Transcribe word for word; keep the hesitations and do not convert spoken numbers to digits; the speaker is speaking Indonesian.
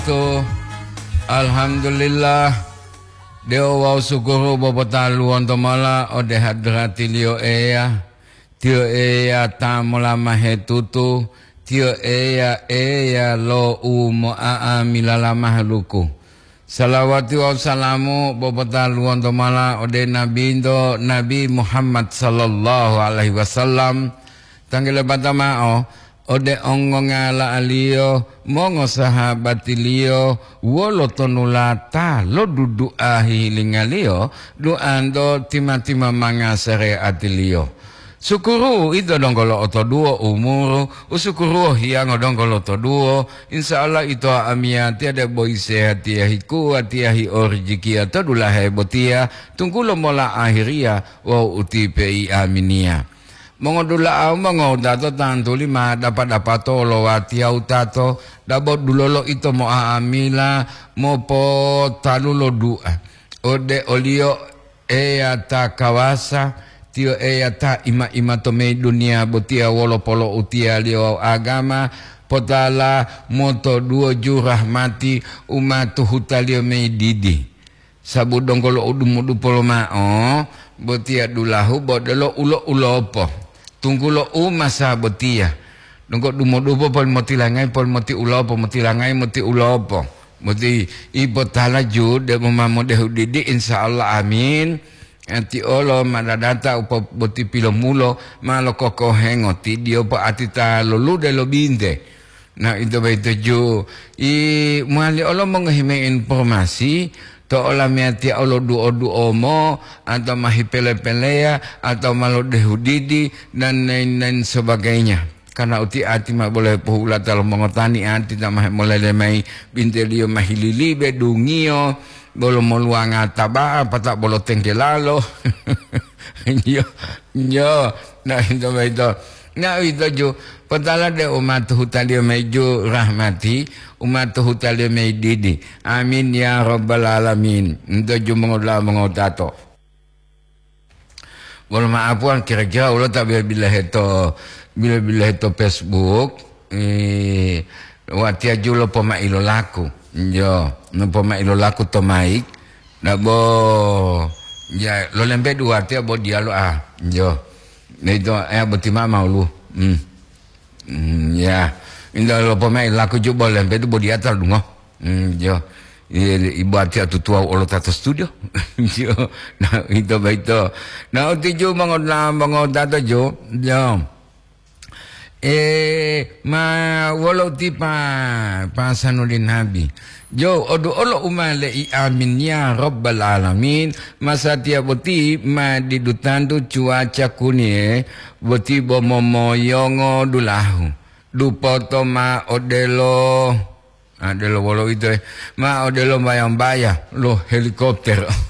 Tu alhamdulillah deo wau syukuru bobotalu ontomala ode hadrati lio eya tio eya tamula mahetutu tio eya eya lo umo aa milala mahluku salawati wa salamu bobotalu ontomala ode nabindo Nabi Muhammad sallallahu alaihi wasallam tanggile batamao ode ongongala alio mongo sahabati lio wolo tonulata lo dudu ahi lingalio duando tima-tima mangasare atilio sukuru itu dongkolo oto duo umuru usukuru hiang dongkolo oto duo insyaallah itu amia tiada boy sehat tiahiku tiahi orjiki atau dulahe botia tunggulo mola akhiria wa utipi aminia mongodula au mongodato tantu lima dapat dapat lo watia utato dabot dulolo itu mo amila mopo talulo dua ode olio eata kawasa tio eata ima ima tome dunia botia wolo polo utia lio agama potala moto duo jurah mati umatu hutalio me didi sabu dongkolo udumudu polo mao botia dulahu bodelo ulo ulopo tunggu lo umasa botia nunggu dumo-dumo pol moti langai pol moti ulopo moti langai moti ulopo moti ibo talaju de mamamu de hudidi insyaallah amin anti olo madadata upo boti pilo mulo malo koko hengoti dio pa atita lolu de lo binte nah itu baito ju i mali olo menghime informasi to ola miati olo duo duo mo atau mahipele pelea atau malo dehudidi dan lain-lain sebagainya karena uti ati ma boleh puhula talo mengotani ati tamah mulai lemai bintelio mahilili bedungio bolo moluang ataba apa tak bolo tengkelalo yo yo nah itu itu nah itu ju petala de umat hutalio meju rahmati umat hutalio meididi amin ya rabbal alamin itu ju mengolah mengotato wal maafuan kira-kira ulo tak bila itu bila bila itu Facebook eh watia ju lo poma ilo laku yo no poma ilo laku to maik na bo ya lo lembe dua tia bo dia lo ah yo itu eh betima mau lu hmm Mm, ya, indah lo pemain laku juga boleh, betul bodi atal dungo. Hmm, jo, ibu hati atu tua olo tato studio. Jo, nah itu baik tu. Nah uti jo mangot lah mangot tato jo, jo. Eh, ma walau tipa pasanulin nabi. Jo, odo olo umale i amin ya rabbal alamin. Masa tiap boti ma didutandu cuaca kunie. Boti bomomo yongo dulahu. Dupoto ma odelo. Adelo walau itu ma odelo bayang bayang lo helikopter.